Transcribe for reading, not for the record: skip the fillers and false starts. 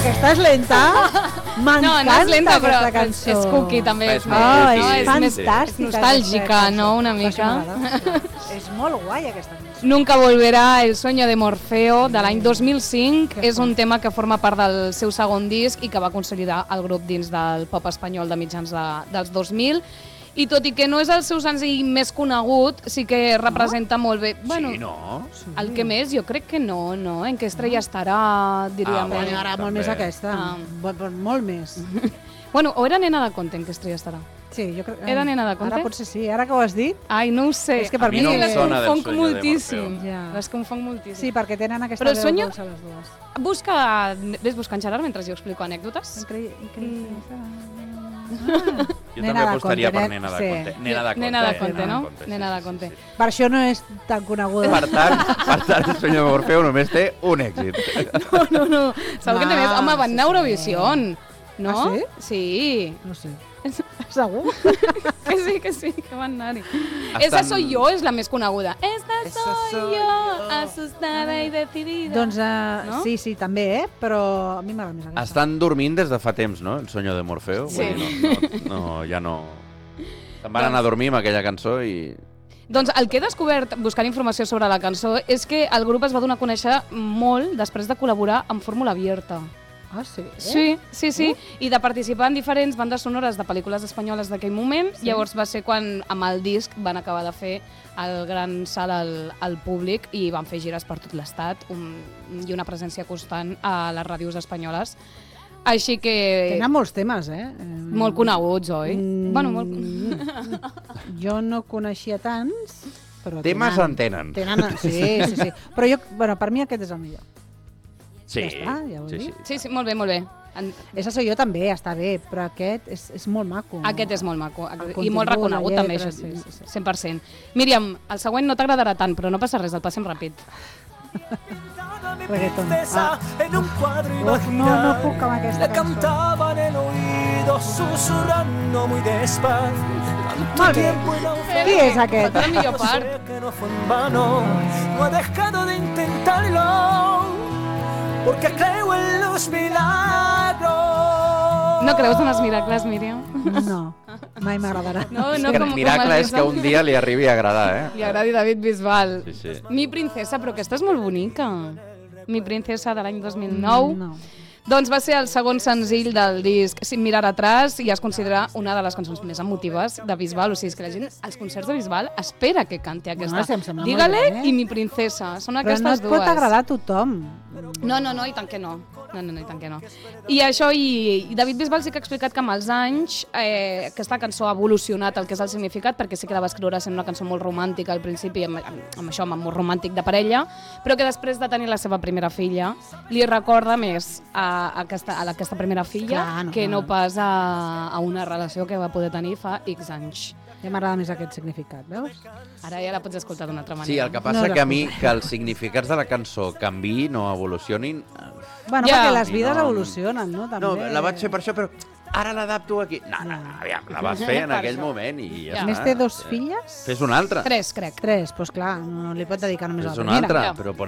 aquesta és lenta. M'encanta aquesta cançó. És cookie també. És fantàstica. És nostàlgica, no? Una mica. És molt guai aquesta cançó. Nunca volverá, El sueño de Morfeo, de l'any 2005. És un tema que forma part del seu segon disc i que va consolidar el grup dins del pop espanyol de mitjans dels 2000. I tot i que no és el seu senzill més conegut, sí que representa molt bé. Bueno, sí, no? El que més, jo crec que no. En què estrella estarà, diríem. Bueno, ara molt més aquesta. Molt més. Bueno, o era Nena de Conte, En què estrella estarà? Sí, jo crec... Era Nena de Conte? Ara potser sí, ara que ho has dit... Ai, no ho sé. És que per mi no les sona del confonc Sueño de moltíssim. Morfeo. Les confonc moltíssim. Sí, perquè tenen aquesta veu dolça les dues. Ves buscant, Gerard, mentre jo explico anècdotes? Jo també apostaria per Nena de Conte. Nena de Conte, no? Nena de Conte. Per això no és tan coneguda. Per tant, El sueño de Morfeo només té un èxit. No. Segur que té més. Home, van anar a Eurovisión, no? Ah, sí? Sí. No sé. Segur? Que sí, que van anar-hi. Esa soy yo és la més coneguda. Esa soy yo, asustada i decidida. Doncs sí, també, però a mi m'agrada més aquesta. Estan dormint des de fa temps, no? El sueño de Morfeo. Sí. Ja no... Se'n van anar a dormir amb aquella cançó i... Doncs el que he descobert buscant informació sobre la cançó és que el grup es va donar a conèixer molt després de col·laborar amb Fórmula Abierta. Ah, sí? Sí. I de participar en diferents bandes sonores de pel·lícules espanyoles d'aquell moment. Sí. Llavors va ser quan amb el disc van acabar de fer el gran salt al públic i van fer gires per tot l'estat i una presència constant a les ràdios espanyoles. Així que... Tenen molts temes, Molt coneguts, oi? Bueno, Jo no coneixia tants, però... Temes en tenen. Sí. Però per mi aquest és el millor. Sí, ja està, ja ho he dit. Sí, molt bé. Esa soy jo també, està bé, però aquest és molt maco. Aquest és molt maco i molt reconegut també, això, 100%. Míriam, el següent no t'agradarà tant, però no passa res, el passem ràpid. Reggaeton. No puc amb aquesta cançó. Molt bé. Qui és aquest? La millor part. Porque creo en los milagros. No creus en els miracles, Míriam? No, mai m'agradarà. No, el miracle és que un dia li arribi a agradar, Li agradi David Bisbal. Sí. Mi princesa, però aquesta és molt bonica. Mi princesa de l'any 2009. No. Doncs va ser el segon senzill del disc Sin mirar atrás i es considera una de les cançons més emotives de Bisbal. O sigui, és que la gent als concerts de Bisbal espera que canti aquesta. Dígale i Mi princesa. Són aquestes dues. Però no et pot agradar a tothom. No, i tant que no. I tant que no. I això, i David Bisbal sí que ha explicat que amb els anys aquesta cançó ha evolucionat el que és el significat, perquè sí que la va escriure sent una cançó molt romàntica al principi, amb això, amb amor romàntic de parella, però que després de tenir la seva primera filla li recorda més a aquesta primera filla que no pas a una relació que va poder tenir fa X anys. Ja m'agrada més aquest significat, veus? Ara ja la pots escoltar d'una altra manera. Sí, el que passa que a mi que els significats de la cançó canviïn o evolucionin... Bueno, perquè les vides evolucionen, no? També. No, la vaig fer per això, però ara l'adapto aquí. No, aviam, la vas fer en aquell moment i ja està. A més, té 2 filles? Fes una altra. 3, crec. 3, doncs clar, no li pot dedicar només a la Fes primera. una altra, però